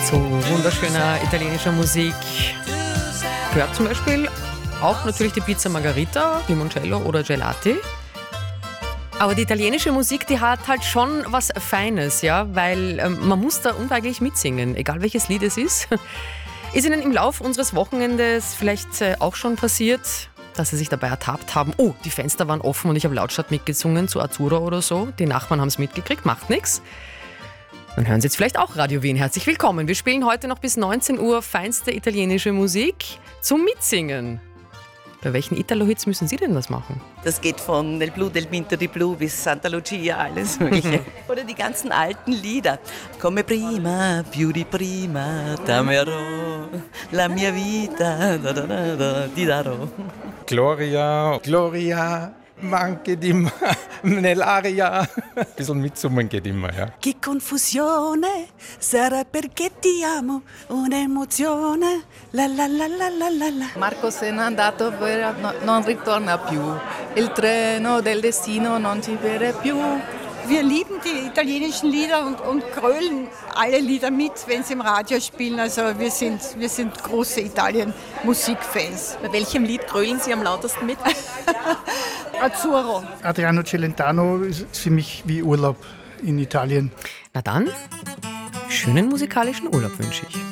Zu wunderschöner italienischer Musik gehört zum Beispiel auch natürlich die Pizza Margherita, Limoncello oder Gelati. Aber die italienische Musik, die hat halt schon was Feines, ja, weil man muss da unweigerlich mitsingen, egal welches Lied es ist. Ist Ihnen im Laufe unseres Wochenendes vielleicht auch schon passiert, dass Sie sich dabei ertappt haben, oh, die Fenster waren offen und ich habe lautstark mitgesungen zu Azzurra oder so, die Nachbarn haben es mitgekriegt, macht nichts. Dann hören Sie jetzt vielleicht auch Radio Wien. Herzlich willkommen. Wir spielen heute noch bis 19 Uhr feinste italienische Musik zum Mitsingen. Bei welchen Italo-Hits müssen Sie denn das machen? Das geht von Nel Blu del Minto di Blu bis Santa Lucia, alles Mögliche. Oder die ganzen alten Lieder. Come prima, più di prima, t'amerò, la mia vita, da da da da, ti darò. Gloria, Gloria, manche di nell'aria. Ein bisschen mitsummen geht immer, ja. Che confusione, sarà perché ti amo, un'emozione, la la la la la la la. Marco se n'è andato, non ritorna più. Il treno del destino non ci vede più. Wir lieben die italienischen Lieder und grölen alle Lieder mit, wenn sie im Radio spielen. Also wir sind große Italien-Musikfans. Bei welchem Lied grölen Sie am lautesten mit? Azzurro. Adriano Celentano ist für mich wie Urlaub in Italien. Na dann, schönen musikalischen Urlaub wünsche ich.